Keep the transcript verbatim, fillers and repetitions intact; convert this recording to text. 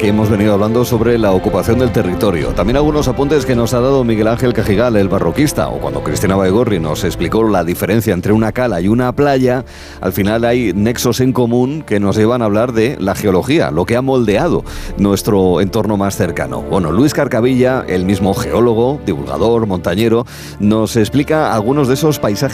que hemos venido hablando sobre la ocupación del territorio. También algunos apuntes que nos ha dado Miguel Ángel Cajigal, el barroquista, o cuando Cristina Baigorri nos explicó la diferencia entre una cala y una playa. Al final hay nexos en común que nos llevan a hablar de la geología, lo que ha moldeado nuestro entorno más cercano. Bueno, Luis Carcavilla, el mismo geólogo, divulgador, montañero, nos explica algunos de esos paisajes